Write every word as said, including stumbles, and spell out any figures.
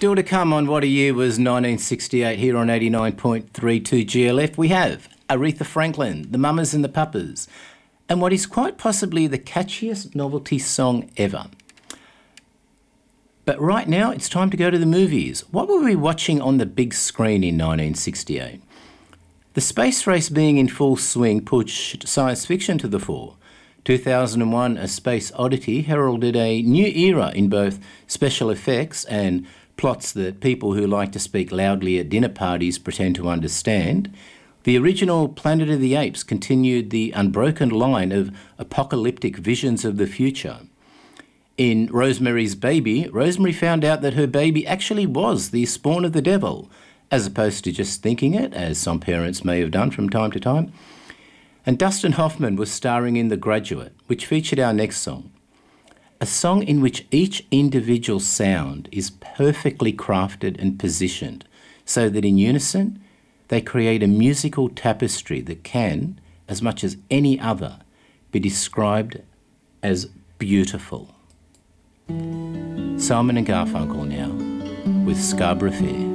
Still to come on What a Year Was nineteen sixty-eight here on eighty-nine point three two G L F, we have Aretha Franklin, The Mamas and the Papas, and what is quite possibly the catchiest novelty song ever. But right now, it's time to go to the movies. What were we watching on the big screen in nineteen sixty-eight? The space race being in full swing pushed science fiction to the fore. two thousand one, A Space Oddity heralded a new era in both special effects and plots that people who like to speak loudly at dinner parties pretend to understand. The original Planet of the Apes continued the unbroken line of apocalyptic visions of the future. In Rosemary's Baby, Rosemary found out that her baby actually was the spawn of the devil, as opposed to just thinking it, as some parents may have done from time to time. And Dustin Hoffman was starring in The Graduate, which featured our next song. A song in which each individual sound is perfectly crafted and positioned so that in unison they create a musical tapestry that can, as much as any other, be described as beautiful. Simon and Garfunkel now with Scarborough Fair.